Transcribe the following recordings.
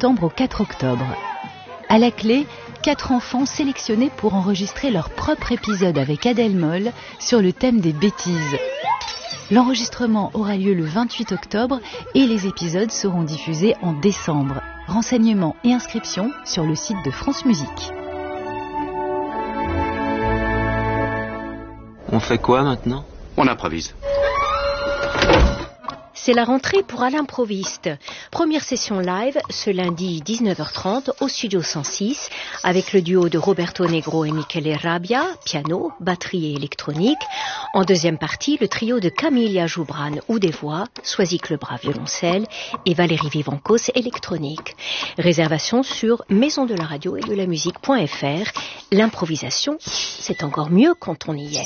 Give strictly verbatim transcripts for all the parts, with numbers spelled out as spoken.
septembre au quatre octobre. À la clé, quatre enfants sélectionnés pour enregistrer leur propre épisode avec Adèle Moll sur le thème des bêtises. L'enregistrement aura lieu le vingt-huit octobre et les épisodes seront diffusés en décembre. Renseignements et inscriptions sur le site de France Musique. On fait quoi maintenant ? On improvise. C'est la rentrée pour À l'improviste. Première session live ce lundi dix-neuf heures trente au studio cent six avec le duo de Roberto Negro et Michele Rabbia, piano, batterie et électronique. En deuxième partie, le trio de Camilla Joubran ou des voix, Soisic Lebras violoncelle et Valérie Vivancos électronique. Réservation sur maison de la radio et de la musique point f r. L'improvisation, c'est encore mieux quand on y est.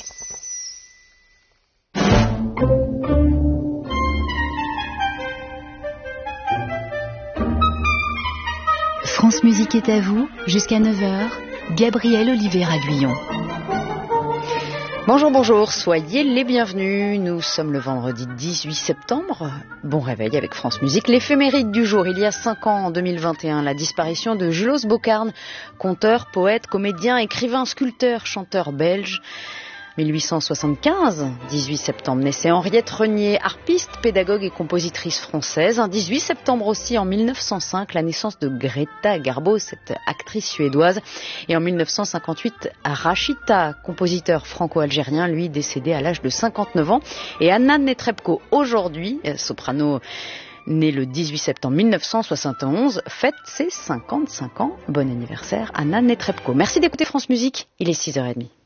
France Musique est à vous, jusqu'à neuf heures, Gabrielle Olivier-Aguillon. Bonjour, bonjour, soyez les bienvenus. Nous sommes le vendredi dix-huit septembre. Bon réveil avec France Musique. L'éphéméride du jour, il y a cinq ans, en deux mille vingt et un, la disparition de Julos Bocarn, conteur, poète, comédien, écrivain, sculpteur, chanteur belge. mille huit cent soixante-quinze, dix-huit septembre, naissait Henriette Renier, harpiste, pédagogue et compositrice française. Un dix-huit septembre aussi, en mille neuf cent cinq, la naissance de Greta Garbo, cette actrice suédoise. Et en mille neuf cent cinquante-huit, Rachita, compositeur franco-algérien, lui décédé à l'âge de cinquante-neuf ans. Et Anna Netrebko, aujourd'hui, soprano née le dix-huit septembre mille neuf cent soixante et onze, fête ses cinquante-cinq ans. Bon anniversaire, Anna Netrebko. Merci d'écouter France Musique, il est six heures trente.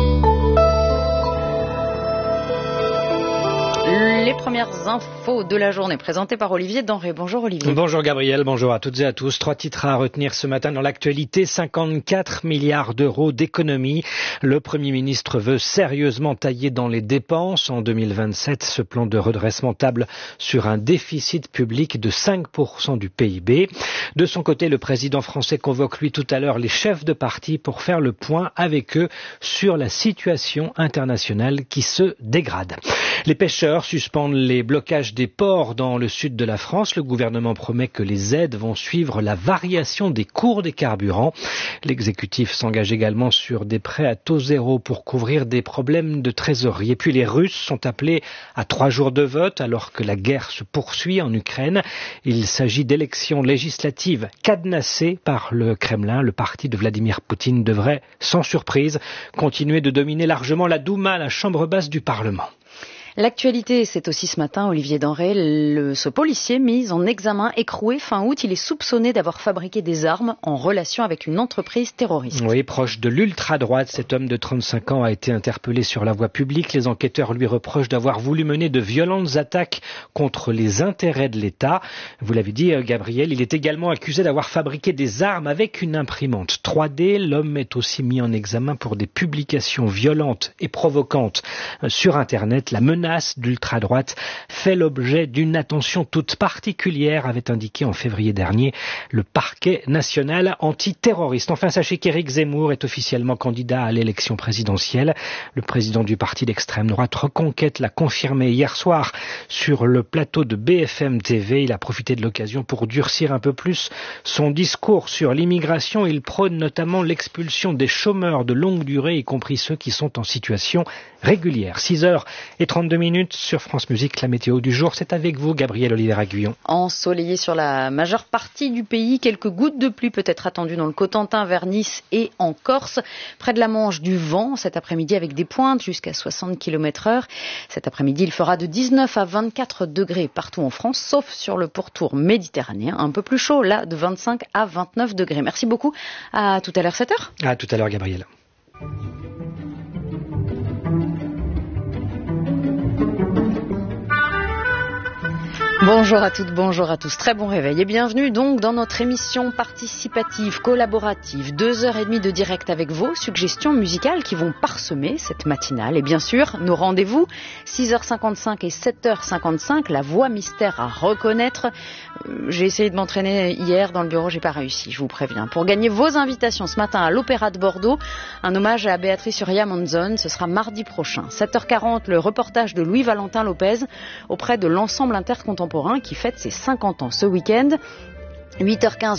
Les premières infos de la journée présentées par Olivier Denré. Bonjour Olivier. Bonjour Gabriel, bonjour à toutes et à tous. Trois titres à retenir ce matin dans l'actualité. cinquante-quatre milliards d'euros d'économies. Le Premier ministre veut sérieusement tailler dans les dépenses. En deux mille vingt-sept, ce plan de redressement table sur un déficit public de cinq pour cent du P I B. De son côté, le président français convoque lui tout à l'heure les chefs de parti pour faire le point avec eux sur la situation internationale qui se dégrade. Les pêcheurs suspendent les blocages des ports dans le sud de la France. Le gouvernement promet que les aides vont suivre la variation des cours des carburants. L'exécutif s'engage également sur des prêts à taux zéro pour couvrir des problèmes de trésorerie. Et puis les Russes sont appelés à trois jours de vote alors que la guerre se poursuit en Ukraine. Il s'agit d'élections législatives cadenassées par le Kremlin. Le parti de Vladimir Poutine devrait, sans surprise, continuer de dominer largement la Douma, la chambre basse du Parlement. L'actualité, c'est aussi ce matin, Olivier Denré, le, ce policier mis en examen écroué fin août. Il est soupçonné d'avoir fabriqué des armes en relation avec une entreprise terroriste. Oui, proche de l'ultra-droite, cet homme de trente-cinq ans a été interpellé sur la voie publique. Les enquêteurs lui reprochent d'avoir voulu mener de violentes attaques contre les intérêts de l'État. Vous l'avez dit, Gabriel, il est également accusé d'avoir fabriqué des armes avec une imprimante trois D. L'homme est aussi mis en examen pour des publications violentes et provocantes sur Internet. La menace d'ultra-droite fait l'objet d'une attention toute particulière, avait indiqué en février dernier le parquet national antiterroriste. Enfin, sachez qu'Éric Zemmour est officiellement candidat à l'élection présidentielle. Le président du parti d'extrême droite Reconquête l'a confirmé hier soir sur le plateau de B F M T V. Il a profité de l'occasion pour durcir un peu plus son discours sur l'immigration. Il prône notamment l'expulsion des chômeurs de longue durée, y compris ceux qui sont en situation régulière. six heures trente-deux minutes sur France Musique. La météo du jour, c'est avec vous, Gabrielle Olivier-Aguillon. Ensoleillé sur la majeure partie du pays, quelques gouttes de pluie peut-être attendues dans le Cotentin, vers Nice et en Corse. Près de la Manche, du vent cet après-midi avec des pointes jusqu'à soixante kilomètres heure. Cet après-midi, il fera de dix-neuf à vingt-quatre degrés partout en France, sauf sur le pourtour méditerranéen. Un peu plus chaud, là, de vingt-cinq à vingt-neuf degrés. Merci beaucoup. À tout à l'heure, sept heures. À tout à l'heure, Gabrielle. Bonjour à toutes, bonjour à tous. Très bon réveil et bienvenue donc dans notre émission participative, collaborative. Deux heures et demie de direct avec vos suggestions musicales qui vont parsemer cette matinale. Et bien sûr, nos rendez-vous, six heures cinquante-cinq et sept heures cinquante-cinq, la voix mystère à reconnaître. Euh, j'ai essayé de m'entraîner hier dans le bureau, j'ai pas réussi, je vous préviens. Pour gagner vos invitations ce matin à l'Opéra de Bordeaux, un hommage à Béatrice Uria Monzon, ce sera mardi prochain. sept heures quarante, le reportage de Louis-Valentin Lopez auprès de l'ensemble intercontemporain qui fête ses cinquante ans ce week-end. huit heures quinze